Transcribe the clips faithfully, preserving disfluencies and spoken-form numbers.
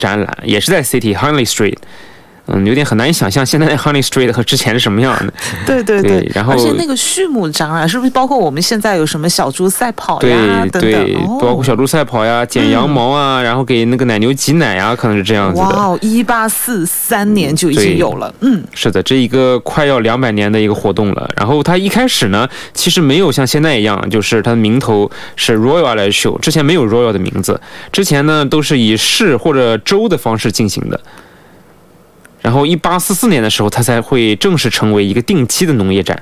展览，也是在 City Harley Street。嗯，有点很难以想象现在的 Harley Street 和之前是什么样的。 对对 对, 对， 然后而且那个畜牧展览是不是包括我们现在有什么小猪赛跑呀对对等等、哦、 包括小猪赛跑呀、剪羊毛啊、嗯，然后给那个奶牛挤奶啊，可能是这样子的。 哇，一八四三年就已经有了。嗯， 是的，这一个快要两百年的一个活动了。然后它一开始呢，其实没有像现在一样，就是它的名头是 Royal Adelaide Show， 之前没有 Royal 的名字，之前呢都是以市或者州的方式进行的。然后一八四四年的时候，它才会正式成为一个定期的农业展。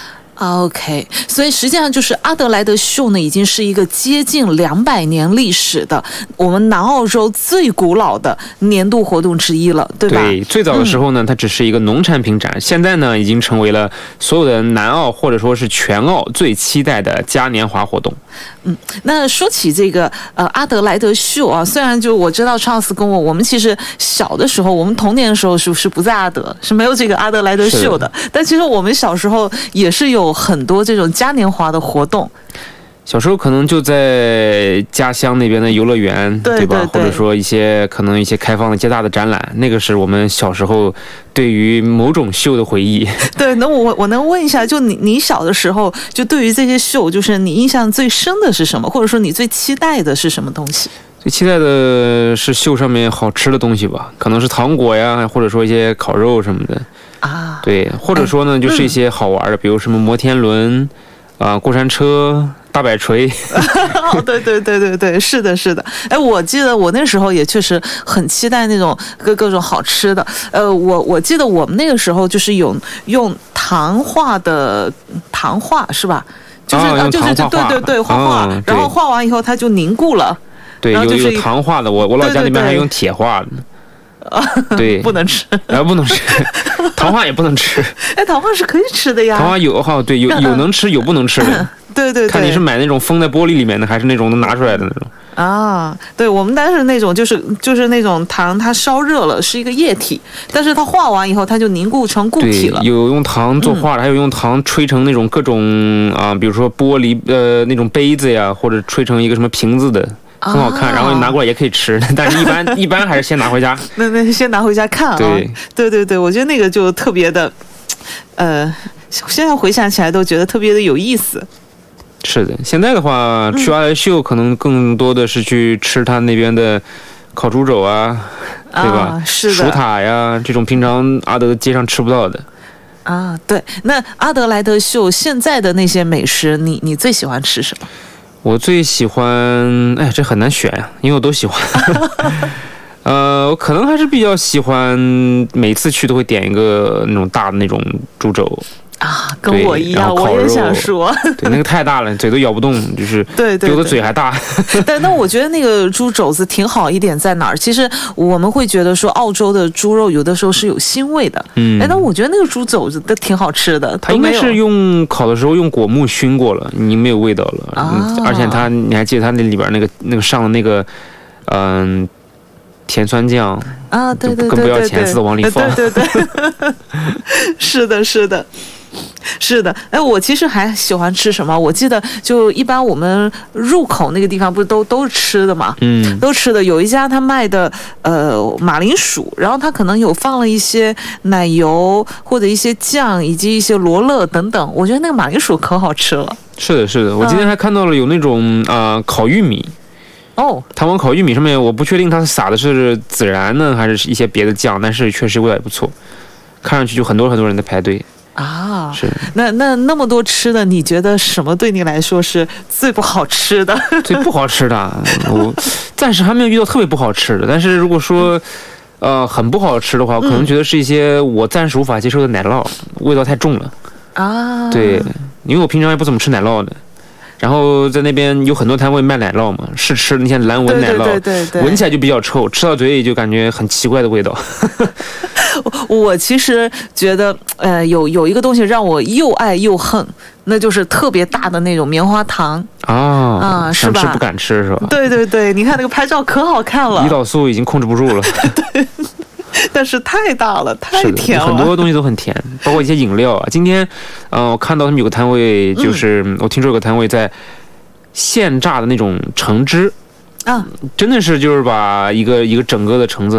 OK， 所以实际上就是阿德莱德秀呢，已经是一个接近两百年历史的我们南澳洲最古老的年度活动之一了，对吧？ 对，最早的时候呢，嗯、它只是一个农产品展，现在呢，已经成为了所有的南澳或者说是全澳最期待的嘉年华活动。 嗯，那说起这个呃阿德莱德秀啊，虽然就我知道 Charles 跟我，我们其实小的时候，我们童年的时候是是不在阿德，是没有这个阿德莱德秀的，但其实我们小时候也是有很多这种嘉年华的活动。 小时候可能就在家乡那边的游乐园， 对, 对吧？ 对对， 或者说一些可能一些开放的接大的展览，那个是我们小时候对于某种秀的回忆。 对，那我我能问一下，就你你小的时候，就对于这些秀，就是你印象最深的是什么，或者说你最期待的是什么东西？ 最期待的是秀上面好吃的东西吧，可能是糖果呀，或者说一些烤肉什么的啊。对， 或者说呢，就是一些好玩的，嗯、比如什么摩天轮啊、过山车。大摆锤哦，对对对对对，是的，是的。哎，我记得我那时候也确实很期待那种各各种好吃的。呃，我我记得我们那个时候就是有用糖画的糖画是吧？就是啊， 就是对对对画画、哦，然后画完以后它就凝固了。 对， 然后就是有有糖画的，我我老家那边还用铁画的。 啊，对，不能吃， 然后不能吃，糖画也不能吃。 哎，糖画是可以吃的呀。 糖画有哈，对，有有能吃，有不能吃的。 对对对， 看你是买那种封在玻璃里面的，还是那种能拿出来的那种。 啊，对，我们当时那种就是就是那种糖，它烧热了是一个液体，但是它化完以后它就凝固成固体了。 有用糖做画的、嗯，还有用糖吹成那种各种啊，比如说玻璃呃那种杯子呀，或者吹成一个什么瓶子的。很好看，然后拿过来也可以吃，但是一般一般还是先拿回家。 那那先拿回家看啊。对对对对，我觉得那个就特别的，呃，现在回想起来都觉得特别的有意思。 是的，现在的话，去阿莱秀可能更多的是去吃他那边的烤猪肘啊，对吧？ 啊、是的。 薯塔呀，这种平常阿德街上吃不到的。 啊，对。那阿德莱德秀现在的那些美食，你你最喜欢吃什么？ 我最喜欢，哎，这很难选呀，因为我都喜欢。呃，我可能还是比较喜欢，每次去都会点一个那种大的那种猪肘。 啊，跟我一样，我也想说， 对，那个太大了，嘴都咬不动，就是对对， 比我的嘴还大。 但那我觉得那个猪肘子挺好一点在哪儿？其实我们会觉得说澳洲的猪肉有的时候是有腥味的，嗯，哎，但我觉得那个猪肘子都挺好吃的。 它应该是用烤的时候用果木熏过了，你没有味道了，啊、而且它你还记得它那里边那个那个上的那个嗯、呃、甜酸酱啊，对对对对对， 更不要钱似的往里放， 对对对，是的，是的。是的，哎，我其实还喜欢吃什么？我记得就一般我们入口那个地方不是都都是吃的嘛，嗯，都吃的。有一家他卖的呃马铃薯，然后他可能有放了一些奶油或者一些酱以及一些罗勒等等。我觉得那个马铃薯可好吃了。 是的，是的，我今天还看到了有那种啊、呃、烤玉米。 哦， 糖王烤玉米上面，我不确定它撒的是孜然呢，还是一些别的酱，但是确实味道也不错，看上去就很多很多人在排队。 啊，是那那那么多吃的，你觉得什么对你来说是最不好吃的？ 最不好吃的，我暂时还没有遇到特别不好吃的。但是如果说，呃，很不好吃的话，我可能觉得是一些我暂时无法接受的奶酪，味道太重了。啊，对，因为我平常也不怎么吃奶酪的。然后在那边有很多摊位卖奶酪嘛，试吃那些蓝纹奶酪， 对对对对， 闻起来就比较臭，吃到嘴里就感觉很奇怪的味道。 我其实觉得，呃，有有一个东西让我又爱又恨，那就是特别大的那种棉花糖啊啊，是吧？想吃不敢吃是吧？ 对对对，你看那个拍照可好看了， 胰岛素已经控制不住了。 对。但是太大了，太甜了， 很多东西都很甜，包括一些饮料啊。今天，嗯、呃，我看到他们有个摊位，就是、嗯、我听说有个摊位在现榨的那种橙汁， 啊， 真的是就是把一个一个整个的橙子